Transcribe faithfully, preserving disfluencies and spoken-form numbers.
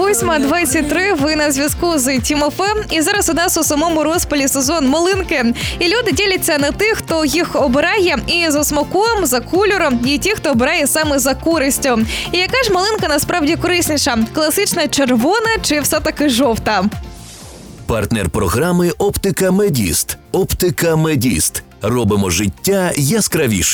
восьма двадцять три, ви на зв'язку з Тім-ФМ. І зараз у нас у самому розпалі сезон малинки. І люди діляться на тих, хто їх обирає і за смаком, за кольором, і ті, хто обирає саме за користю. І яка ж малинка насправді корисніша? Класична червона чи все-таки жовта? Партнер програми «Оптика Медіст». «Оптика Медіст». Робимо життя яскравішим.